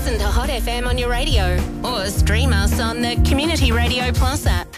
Listen to Hot FM on your radio or stream us on the Community Radio Plus app.